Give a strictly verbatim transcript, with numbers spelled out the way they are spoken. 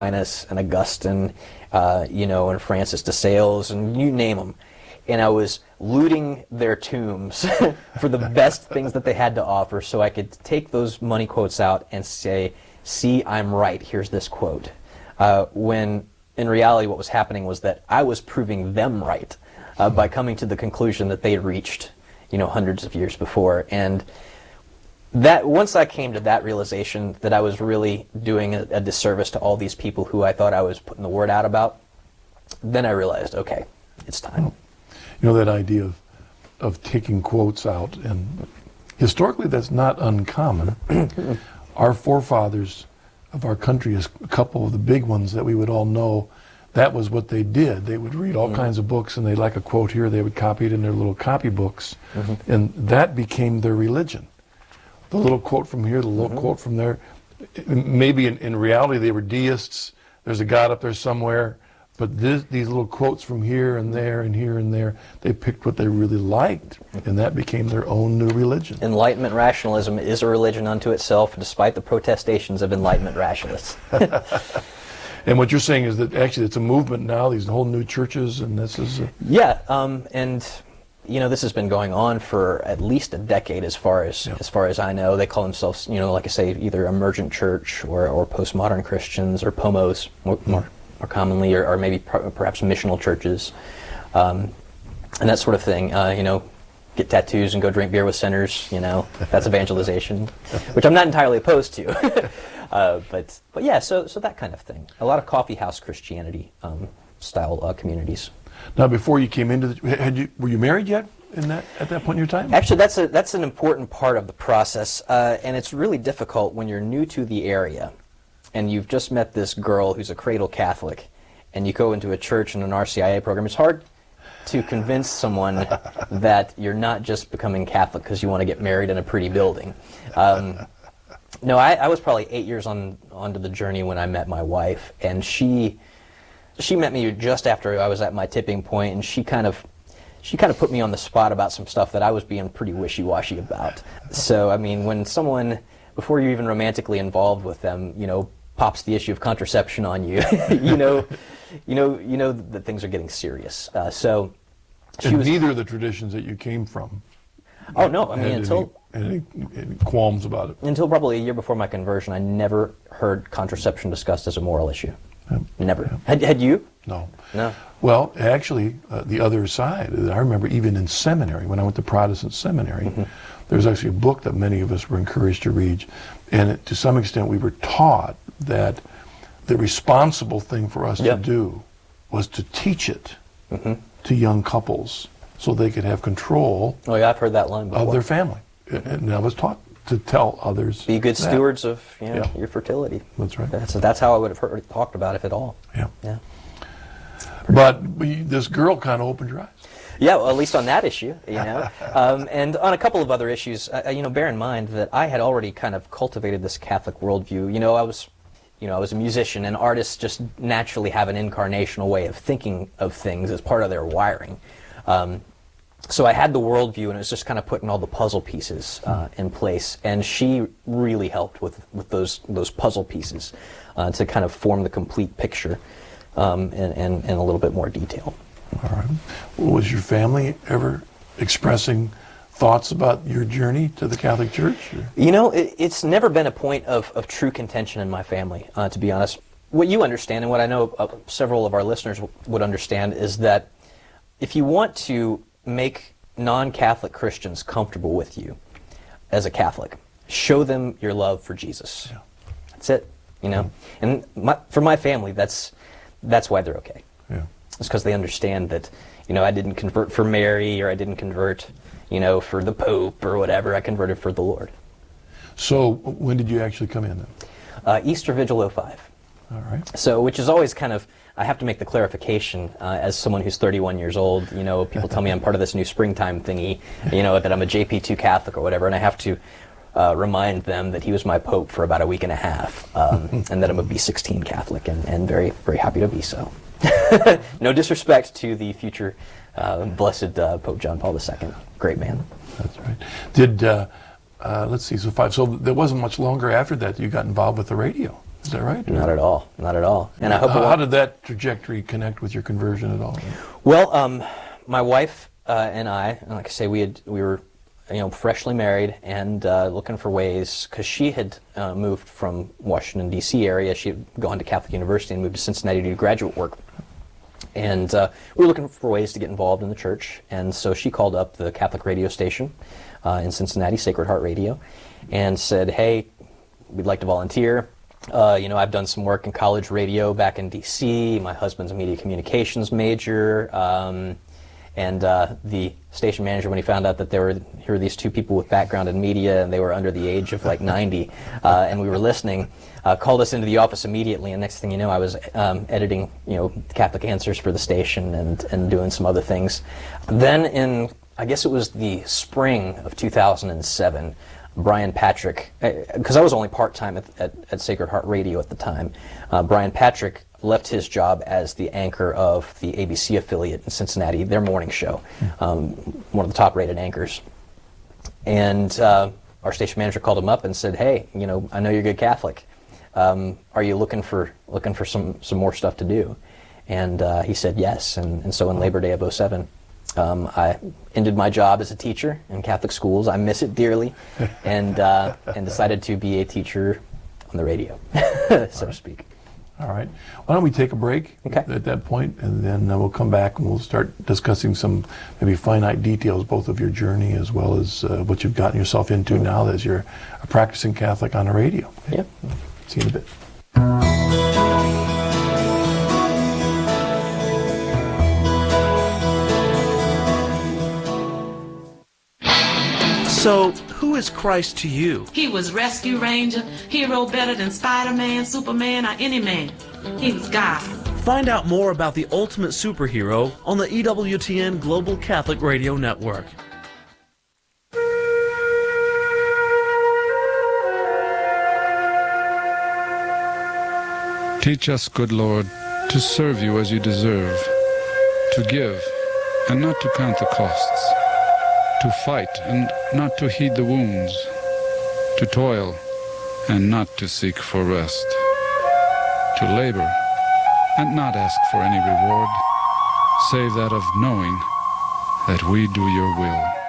Aquinas and Augustine, uh, you know, and Francis de Sales, and you name them. And I was looting their tombs for the best things that they had to offer so I could take those money quotes out and say, see, I'm right, here's this quote. Uh, when in reality what was happening was that I was proving them right uh, by coming to the conclusion that they had reached, you know, hundreds of years before. And that once I came to that realization that I was really doing a, a disservice to all these people who I thought I was putting the word out about, then I realized, okay, it's time. You know, that idea of, of taking quotes out, and historically that's not uncommon. Our forefathers of our country, is a couple of the big ones that we would all know, that was what they did. They would read all mm-hmm. kinds of books, and they'd like a quote here, they would copy it in their little copybooks, mm-hmm. and that became their religion. The little quote from here, the little mm-hmm. quote from there. Maybe in, in reality they were deists. There's a God up there somewhere. But this, these little quotes from here and there and here and there, they picked what they really liked, and that became their own new religion. Enlightenment rationalism is a religion unto itself, despite the protestations of Enlightenment rationalists. And what you're saying is that actually it's a movement now, these whole new churches, and this is... A... Yeah, um, and... You know, this has been going on for at least a decade, as far as yeah. as far as I know. They call themselves, you know, like I say, either emergent church or, or postmodern Christians or P O M Os more more, more commonly, or, or maybe per, perhaps missional churches, um, and that sort of thing. Uh, you know, get tattoos and go drink beer with sinners. You know, that's evangelization, which I'm not entirely opposed to. uh, but but yeah, so so that kind of thing. A lot of coffee house Christianity um, style uh, communities. Now, before you came into the, had you were you married yet in that at that point in your time? Actually, that's a that's an important part of the process, uh, and it's really difficult when you're new to the area, and you've just met this girl who's a cradle Catholic, and you go into a church and an R C I A program. It's hard to convince someone that you're not just becoming Catholic because you want to get married in a pretty building. Um, no, I, I was probably eight years on onto the journey when I met my wife, and she. She met me just after I was at my tipping point, and she kind of she kind of put me on the spot about some stuff that I was being pretty wishy-washy about. So, I mean, when someone, before you're even romantically involved with them, you know, pops the issue of contraception on you, you know, you know, you know that things are getting serious. Uh, so, she and was, neither of the traditions that you came from. Oh no, I mean until any, any, any qualms about it. Until probably a year before my conversion, I never heard contraception discussed as a moral issue. Never. Yeah. Had, had you? No. No. Well, actually, uh, the other side, I remember even in seminary, when I went to Protestant seminary, mm-hmm. there was actually a book that many of us were encouraged to read, and it, to some extent we were taught that the responsible thing for us yep. to do was to teach it mm-hmm. to young couples so they could have control oh, yeah, I've heard that line before. Of their family. Mm-hmm. And I was taught to tell others. Be good that. stewards of you know, yeah. your fertility. That's right. That's, that's how I would have heard, talked about it at all. Yeah. Yeah. But we, this girl kind of opened your eyes. Yeah, well, at least on that issue, you know. um, and on a couple of other issues, uh, you know, bear in mind that I had already kind of cultivated this Catholic worldview. You know, I was, you know, I was a musician, and artists just naturally have an incarnational way of thinking of things as part of their wiring. Um, So I had the worldview, and it was just kind of putting all the puzzle pieces uh, in place. And she really helped with, with those those puzzle pieces uh, to kind of form the complete picture um, in, in, in a little bit more detail. All right. Well, was your family ever expressing thoughts about your journey to the Catholic Church? Or? You know, it, it's never been a point of, of true contention in my family, uh, to be honest. What you understand, and what I know uh, several of our listeners w- would understand, is that if you want to make non-Catholic Christians comfortable with you as a Catholic, show them your love for Jesus. Yeah. That's it, you know. Mm-hmm. And my, for my family, that's that's why they're okay. Yeah. It's because they understand that, you know, I didn't convert for Mary, or I didn't convert, you know, for the Pope or whatever. I converted for the Lord. So when did you actually come in then? Uh, Easter Vigil oh five. All right. So, which is always kind of, I have to make the clarification, uh, as someone who's thirty-one years old, you know, people tell me I'm part of this new springtime thingy, you know, that I'm a J P two Catholic or whatever, and I have to uh, remind them that he was my Pope for about a week and a half, um, and that I'm a B sixteen Catholic, and, and very, very happy to be so. No disrespect to the future uh, blessed uh, Pope John Paul the Second. Great man. That's right. Did, uh, uh, let's see, so five, so there wasn't much longer after that you got involved with the radio. Is that right? Not at all. Not at all. And I hope. How, how did that trajectory connect with your conversion at all? Well, um, my wife uh, and I, and like I say, we had we were, you know, freshly married and uh, looking for ways, because she had uh, moved from Washington D C area. She had gone to Catholic University and moved to Cincinnati to do graduate work. And uh, we were looking for ways to get involved in the church. And so she called up the Catholic radio station uh, in Cincinnati, Sacred Heart Radio, and said, "Hey, we'd like to volunteer. Uh, you know, I've done some work in college radio back in D C. My husband's a media communications major." Um, and uh, the station manager, when he found out that there were here were these two people with background in media and they were under the age of like ninety, uh, and we were listening, uh, called us into the office immediately. And next thing you know, I was um, editing, you know, Catholic Answers for the station and and doing some other things. Then in, I guess it was the spring of two thousand seven. Brian Patrick, because I was only part-time at, at, at Sacred Heart Radio at the time, uh, Brian Patrick left his job as the anchor of the A B C affiliate in Cincinnati, their morning show, um, one of the top-rated anchors. And uh, our station manager called him up and said, "Hey, you know, I know you're a good Catholic. Um, are you looking for looking for some, some more stuff to do?" And uh, he said yes, and, and so in Labor Day of oh seven, Um, I ended my job as a teacher in Catholic schools. I miss it dearly, and uh, and decided to be a teacher on the radio, so to speak. All right. Why don't we take a break okay. at that point, and then uh, we'll come back and we'll start discussing some maybe finite details, both of your journey as well as uh, what you've gotten yourself into mm-hmm. now as you're a practicing Catholic on the radio. Okay? Yep. See you in a bit. So, who is Christ to you? He was Rescue Ranger, hero better than Spider-Man, Superman, or any man. He was God. Find out more about the ultimate superhero on the E W T N Global Catholic Radio Network. Teach us, good Lord, to serve you as you deserve, to give and not to count the costs, to fight and not to heed the wounds, to toil and not to seek for rest, to labor and not ask for any reward, save that of knowing that we do your will.